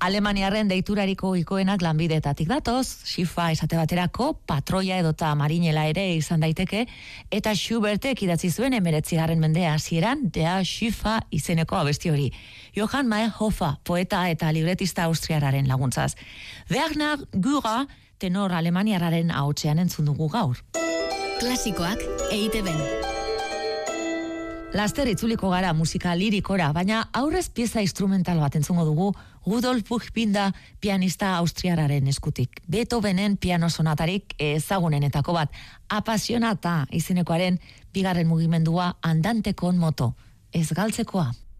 Alemaniarren deiturariko ikoenak lanbideetatik datoz, Schiffa esate baterako, patroia edota marinela ere izan daiteke, eta Schubertek idatzi zuen 19. mendea hasieran Der Schiffa izeneko abesti hori. Johann Meyerhofer, poeta eta libretista austriarraren laguntzaz. Werner Gürer, tenor alemaniarraren ahotsean entzun dugu gaur. Klasikoak EITB-n. Laster itzuliko gara musika lirikora, baina aurrez pieza instrumental bat entzungo dugu Rudolf Buchbinder pianista austriarraren eskutik. Beethovenen piano sonatarik ezagunenetako bat, Apassionata izenekoaren bigarren mugimendua andante con moto, ez galtzekoa.